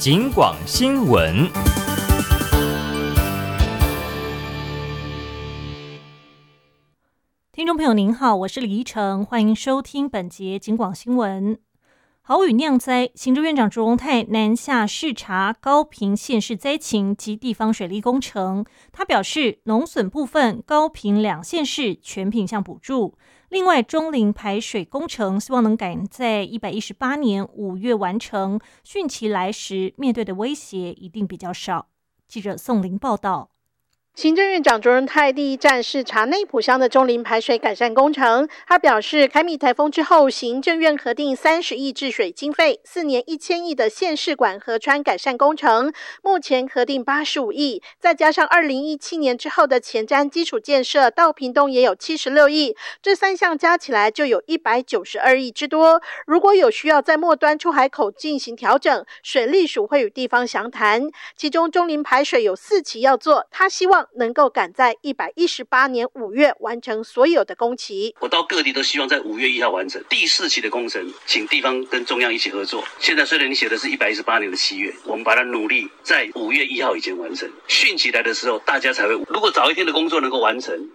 警广新闻。 听众朋友您好，我是李依晨，欢迎收听本节警广新闻。豪雨酿灾，行政院长卓荣泰南下视察高屏县市灾情及地方水利工程。他表示，农损部分高屏两县市全品项补助，另外中林排水工程希望能赶在118年5月完成，汛期来时面对的威胁一定比较少。记者宋玲报道。 行政院长卓荣泰第一站视察内埔乡的中林排水改善工程。他表示，凯米台风之后，行政院核定30亿治水经费，4年1000亿的县市管河川改善工程，目前核定85亿，再加上2017年之后的前瞻基础建设，到屏东也有76亿，这3项加起来就有192亿之多。如果有需要在末端出海口进行调整，水利署会与地方详谈。其中中林排水有4期要做，他希望能够赶在118年5月完成所有的工期。 我到各地都希望在5月1号完成第4期的工程，请地方跟中央一起合作。现在虽然你写的是118年的7月，我们把它努力在5月1号以前完成。汛期来的时候，大家才会，如果早一天的工作能够完成，